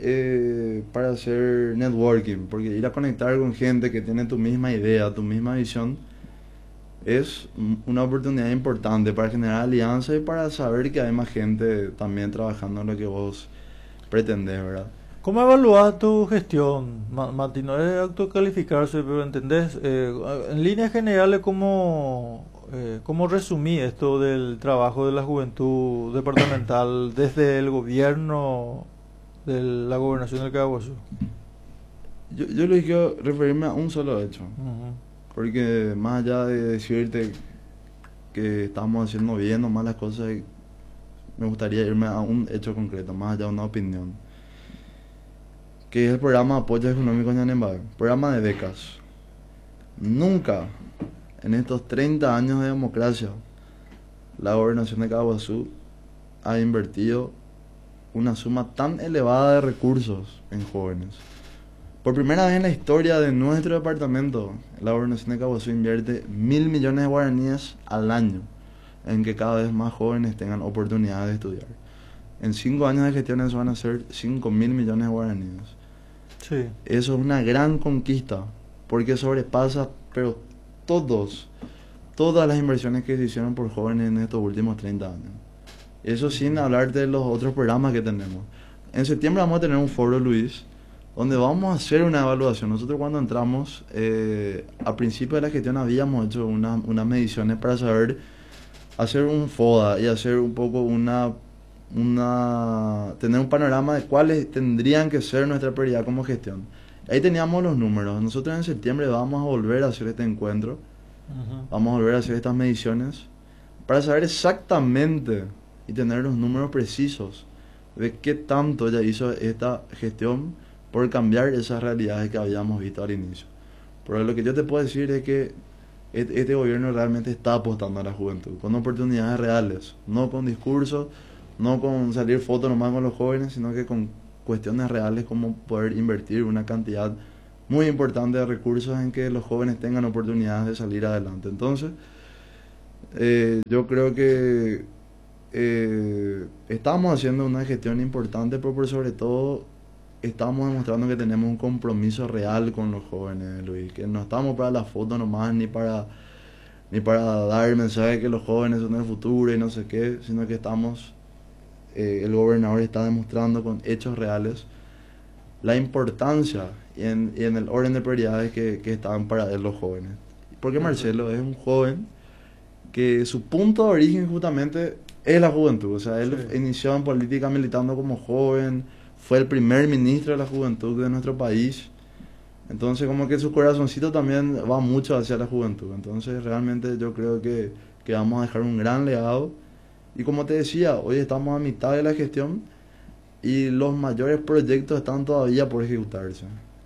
networking, porque ir a conectar con gente que tiene tu misma idea, tu misma visión, es una oportunidad importante para generar alianzas y para saber que hay más gente también trabajando en lo que vos pretendés, ¿verdad? ¿Cómo evaluás tu gestión, Mati? No es autocalificarse, pero ¿entendés? En líneas generales, ¿cómo resumí esto del trabajo de la juventud departamental desde el gobierno de la gobernación del Caguazú? Yo les quiero referirme a un solo hecho. Porque más allá de decirte que estamos haciendo bien o malas cosas, me gustaría irme a un hecho concreto, más allá de una opinión. Que es el programa de apoyo económico Ñanembae, programa de becas. Nunca en estos 30 años de democracia la gobernación de Caguazú ha invertido una suma tan elevada de recursos en jóvenes. Por primera vez en la historia de nuestro departamento, la gobernación de Caguazú invierte 1.000 millones de guaraníes al año en que cada vez más jóvenes tengan oportunidades de estudiar. En 5 años de gestión eso van a ser 5.000 millones de guaraníes. Sí. Eso es una gran conquista, porque sobrepasa, pero todas las inversiones que se hicieron por jóvenes en estos últimos 30 años. Eso sin hablar de los otros programas que tenemos. En septiembre vamos a tener un foro, Luis, donde vamos a hacer una evaluación. Nosotros cuando entramos, a principio de la gestión habíamos hecho unas mediciones para saber hacer un FODA y hacer un poco tener un panorama de cuáles tendrían que ser nuestra prioridad como gestión. Ahí teníamos los números. Nosotros en septiembre vamos a volver a hacer este encuentro, vamos a volver a hacer estas mediciones para saber exactamente y tener los números precisos de qué tanto ya hizo esta gestión por cambiar esas realidades que habíamos visto al inicio. Pero lo que yo te puedo decir es que este gobierno realmente está apostando a la juventud, con oportunidades reales, no con discursos, no con salir fotos nomás con los jóvenes, sino que con cuestiones reales como poder invertir una cantidad muy importante de recursos en que los jóvenes tengan oportunidades de salir adelante. Entonces, yo creo que estamos haciendo una gestión importante, pero por sobre todo estamos demostrando que tenemos un compromiso real con los jóvenes, Luis, que no estamos para la foto nomás, ni para dar el mensaje de que los jóvenes son el futuro y no sé qué, sino que estamos, el gobernador está demostrando con hechos reales la importancia y en el orden de prioridades que están para él los jóvenes. Porque Marcelo es un joven que su punto de origen justamente es la juventud. O sea, él inició en política militando como joven, fue el primer ministro de la juventud de nuestro país. Entonces como que su corazoncito también va mucho hacia la juventud. Entonces realmente yo creo que vamos a dejar un gran legado. Y como te decía, hoy estamos a mitad de la gestión y los mayores proyectos están todavía por ejecutarse.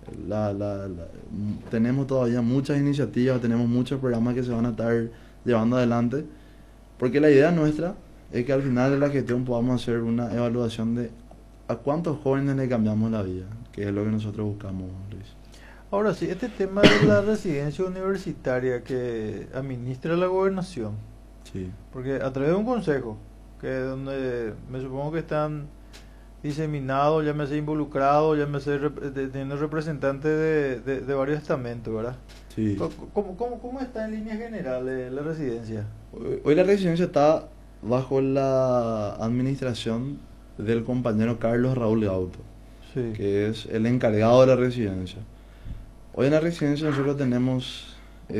Tenemos todavía muchas iniciativas, tenemos muchos programas que se van a estar llevando adelante, porque la idea nuestra es que al final de la gestión podamos hacer una evaluación de a cuántos jóvenes le cambiamos la vida, que es lo que nosotros buscamos, Luis. Ahora sí, este tema de la residencia universitaria que administra la gobernación, Sí. porque a través de un consejo, que donde me supongo que están diseminados, llámese involucrados, llámese teniendo representantes de varios estamentos, ¿verdad? Sí. ¿Cómo está en líneas generales la residencia? Hoy la residencia está bajo la administración del compañero Carlos Raúl Gauto, Sí. que es el encargado de la residencia. Hoy en la residencia nosotros tenemos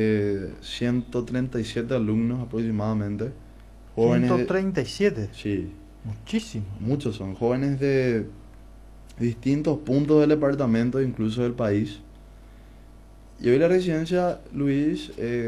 137 alumnos aproximadamente. Jóvenes 137. Sí, Muchísimo. muchos son jóvenes de distintos puntos del departamento, incluso del país. Y hoy la residencia, Luis,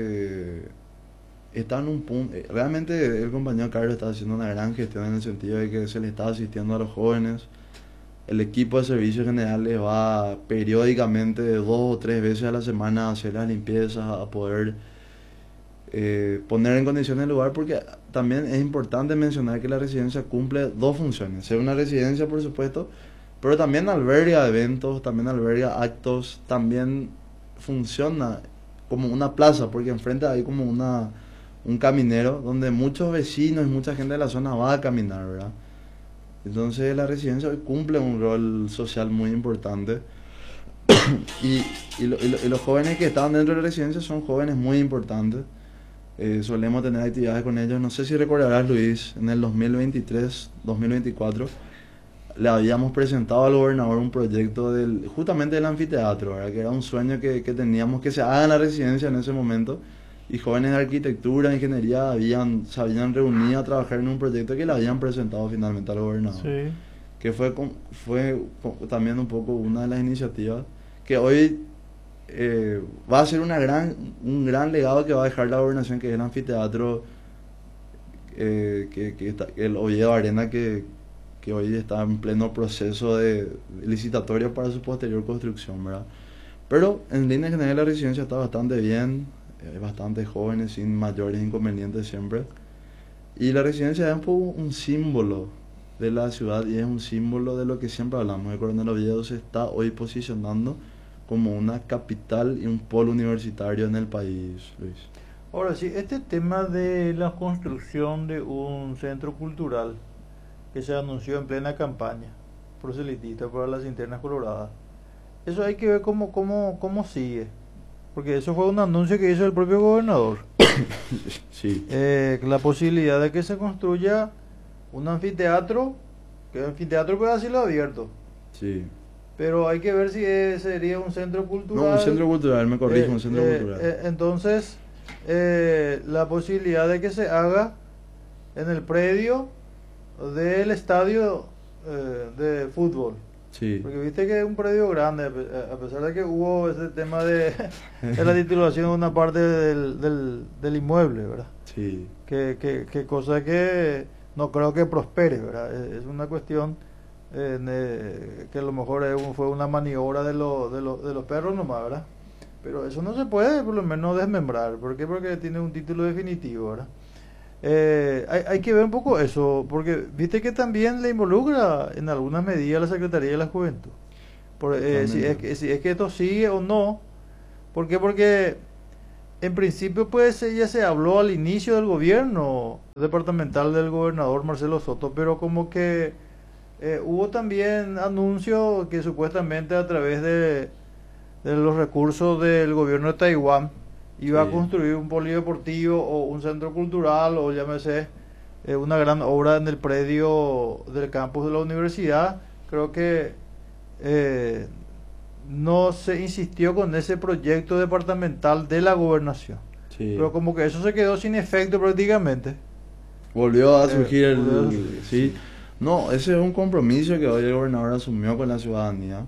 está en un punto. Realmente el compañero Carlos está haciendo una gran gestión en el sentido de que se le está asistiendo a los jóvenes. El equipo de servicios generales va periódicamente 2 o 3 veces a la semana a hacer las limpiezas, a poder poner en condiciones el lugar, porque también es importante mencionar que la residencia cumple 2 funciones. Ser una residencia, por supuesto, pero también alberga eventos, también alberga actos, también funciona como una plaza, porque enfrente hay como un caminero donde muchos vecinos y mucha gente de la zona va a caminar, ¿verdad? Entonces la residencia hoy cumple un rol social muy importante. y los jóvenes que están dentro de la residencia son jóvenes muy importantes. Solemos tener actividades con ellos. No sé si recordarás, Luis, en el 2023-2024 le habíamos presentado al gobernador un proyecto justamente del anfiteatro, ¿verdad? Que era un sueño que teníamos que se haga en la residencia en ese momento. Y jóvenes de arquitectura, ingeniería se habían reunido a trabajar en un proyecto que le habían presentado finalmente al gobernador. Sí. Que fue también un poco una de las iniciativas que hoy va a ser un gran legado que va a dejar la gobernación, que es el anfiteatro, el Oviedo Arena, que hoy está en pleno proceso de licitatorio para su posterior construcción, ¿verdad? Pero en línea general la residencia está bastante bien. Hay bastantes jóvenes sin mayores inconvenientes siempre. Y la residencia es un símbolo de la ciudad y es un símbolo de lo que siempre hablamos. El Coronel Oviedo se está hoy posicionando como una capital y un polo universitario en el país, Luis. Ahora sí, este tema de la construcción de un centro cultural que se anunció en plena campaña proselitista para las internas coloradas, eso hay que ver cómo sigue. Porque eso fue un anuncio que hizo el propio gobernador. Sí. La posibilidad de que se construya un anfiteatro, que el anfiteatro puede así lo abierto. Sí. Pero hay que ver si sería un centro cultural. No, un centro cultural, me corrijo, un centro cultural. Entonces, la posibilidad de que se haga en el predio del estadio de fútbol. Sí. Porque viste que es un predio grande, a pesar de que hubo ese tema de la titulación de una parte del inmueble, ¿verdad? Sí. Que cosa que no creo que prospere, ¿verdad? Es una cuestión que a lo mejor fue una maniobra de los perros nomás, ¿verdad? Pero eso no se puede por lo menos desmembrar. ¿Por qué? Porque tiene un título definitivo, ¿verdad? Hay que ver un poco eso, porque viste que también le involucra en algunas medidas la Secretaría de la Juventud. Si es que esto sigue o no. ¿Por qué? Porque en principio pues ya se habló al inicio del gobierno departamental del gobernador Marcelo Soto, pero como que hubo también anuncios que supuestamente a través de los recursos del gobierno de Taiwán iba a construir un polideportivo o un centro cultural o llámese una gran obra en el predio del campus de la universidad. Creo que no se insistió con ese proyecto departamental de la gobernación. Sí. Pero como que eso se quedó sin efecto prácticamente. Volvió a surgir volvió a surgir, sí. No, ese es un compromiso que hoy el gobernador asumió con la ciudadanía.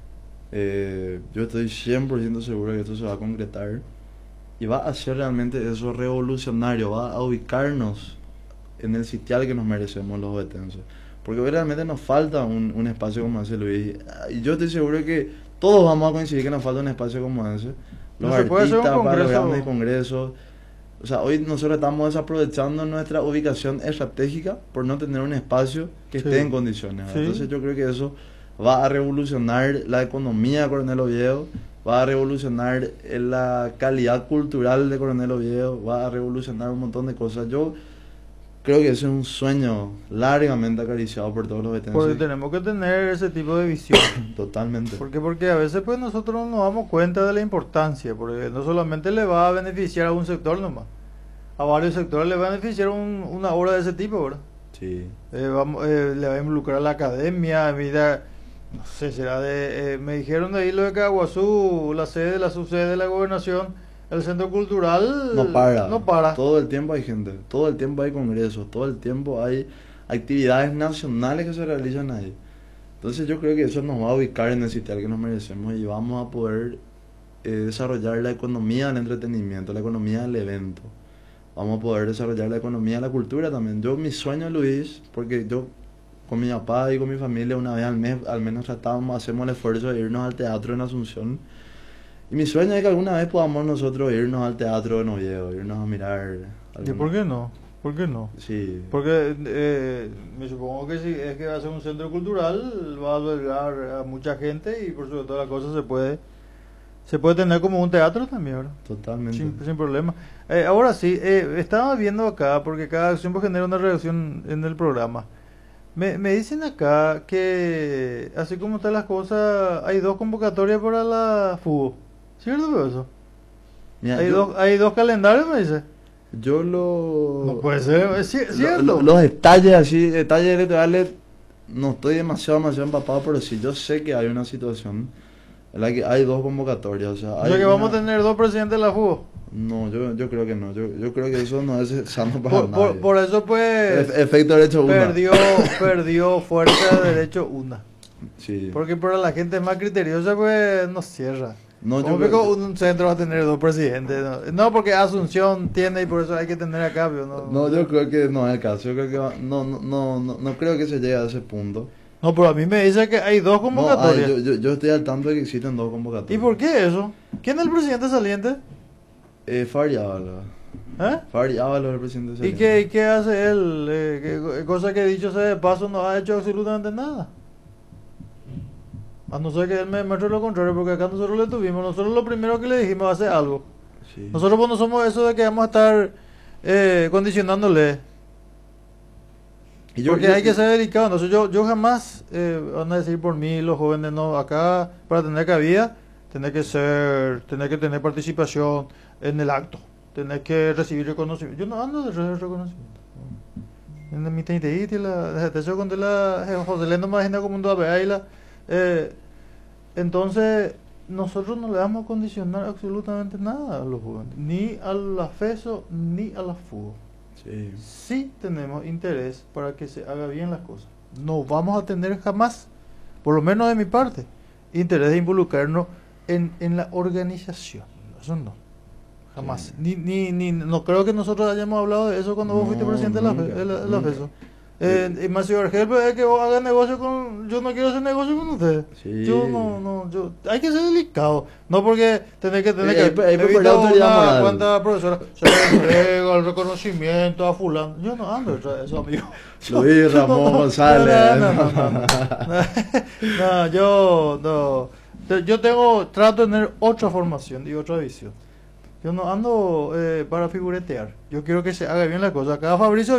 Yo estoy 100% seguro que esto se va a concretar y va a ser realmente eso revolucionario, va a ubicarnos en el sitial que nos merecemos los ovetenses. Porque hoy realmente nos falta un espacio como ese, Luis. Y yo estoy seguro que todos vamos a coincidir que nos falta un espacio como ese. Los No se puede hacer un artistas, para los congreso. grandes congresos. O sea, hoy nosotros estamos desaprovechando nuestra ubicación estratégica por no tener un espacio que Sí. esté en condiciones. Sí. Entonces yo creo que eso va a revolucionar la economía de Coronel Oviedo, va a revolucionar la calidad cultural de Coronel Oviedo, va a revolucionar un montón de cosas. Yo creo que ese es un sueño largamente acariciado por todos los Porque veterantes. tenemos que tener ese tipo de visión. Totalmente. ¿Por qué? Porque a veces pues nosotros no nos damos cuenta de la importancia, porque no solamente le va a beneficiar a un sector nomás, a varios sectores le va a beneficiar una obra de ese tipo, ¿verdad? Sí. Le va a involucrar a la academia, mira, no sé, será me dijeron de ahí lo de Caguazú, la sede, la subsede de la gobernación, el centro cultural No para. no para. Todo el tiempo hay gente, todo el tiempo hay congresos, todo el tiempo hay actividades nacionales que se realizan ahí. Entonces yo creo que eso nos va a ubicar en el sitial que nos merecemos y vamos a poder desarrollar la economía del entretenimiento, la economía del evento. Vamos a poder desarrollar la economía de la cultura también. Mi sueño, Luis, porque yo con mi papá y con mi familia una vez al mes al menos hacemos el esfuerzo de irnos al teatro en Asunción. Y mi sueño es que alguna vez podamos nosotros irnos al teatro de Oviedo, irnos a mirar. ¿Y por qué no? ¿Por qué no? Sí. Porque me supongo que si es que va a ser un centro cultural, va a albergar a mucha gente y por sobre todas las cosas se puede tener como un teatro también, ¿verdad? Totalmente. Sin problema. Ahora sí, estaba viendo acá, porque cada acción pues genera una reacción en el programa. Me dicen acá que, así como están las cosas, hay 2 convocatorias para la fútbol. ¿Cierto eso? Mira, Hay dos calendarios, me dice. yo lo... No puede ser, es cierto. Los detalles así, detalles electorales, no estoy demasiado empapado, pero sí, yo sé que hay una situación en la que hay 2 convocatorias. O sea, O sea que vamos a tener 2 presidentes de la fútbol. No, yo creo que no. Yo creo que eso no es sano para nadie. Por eso pues Efecto derecho 1. perdió fuerza de derecho una. Sí. Porque para la gente más criteriosa pues no cierra. No, yo ¿Cómo creo que un centro va a tener 2 presidentes? No, porque Asunción tiene y por eso hay que tener a cambio. No, yo creo que no es el caso. Yo creo que no creo que se llegue a ese punto. No, pero a mí me dice que hay 2 convocatorias. Yo estoy al tanto de que existen 2 convocatorias. ¿Y por qué eso? ¿Quién es el presidente saliente? Fari Ábalos. Fari Ábalos es el presidente ¿Y saliente. qué hace él? Cosa que dicho sea de paso no ha hecho absolutamente nada. A no ser que él me muestre lo contrario, porque acá nosotros le tuvimos. Nosotros lo primero que le dijimos va a hacer algo. Sí. Nosotros pues no somos eso de que vamos a estar condicionándole. Y Porque hay que ser delicado. Entonces yo jamás, van a decir por mí los jóvenes, no, acá para tener cabida, tener que tener participación en el acto, tener que recibir reconocimiento. Yo no ando de reconocimiento. En mi teite la eso con la José Lendo más agenda como un do entonces nosotros no le vamos a condicionar absolutamente nada a los jóvenes, ni a la FESO ni a la FUO. Sí. Sí tenemos interés para que se haga bien las cosas. No vamos a tener jamás, por lo menos de mi parte, interés de involucrarnos en la organización. Eso no. Jamás. Sí. No creo que nosotros hayamos hablado de eso cuando vos fuiste presidente de la nunca. FESO. Ignacio Argel, pero es que vos hagas negocio con... Yo no quiero hacer negocio con ustedes. Sí. Yo no, hay que ser delicado. No porque tenés que pero la autoridad una moral. cuanta profesora se le entrega el reconocimiento a fulano. Yo no ando detrás de eso, amigo. Luis Ramón González. No, yo trato de tener otra formación y otra visión. Yo no ando para figuretear. Yo quiero que se haga bien la cosa. Acá Fabricio